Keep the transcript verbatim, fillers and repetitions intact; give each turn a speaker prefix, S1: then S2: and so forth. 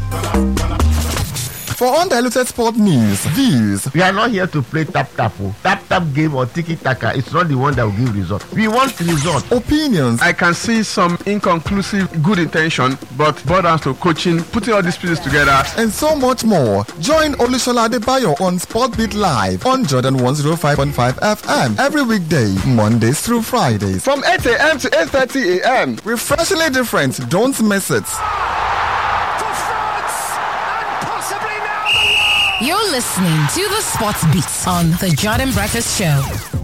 S1: For undiluted sport news, views.
S2: We are not here to play tap-tap. Tap-tap game or tiki-taka. It's not the one that will give result. We want result.
S1: Opinions.
S3: I can see some inconclusive good intention, but boiled down to coaching, putting all these pieces together.
S1: And so much more. Join Olusola Adebayo on Sportbeat Live on Jordan one oh five point five F M every weekday, Mondays through Fridays.
S3: From eight a.m. to eight thirty a.m.
S1: Refreshingly different. Don't miss it.
S4: You're listening to the Sports Beat on the Jordan Breakfast Show.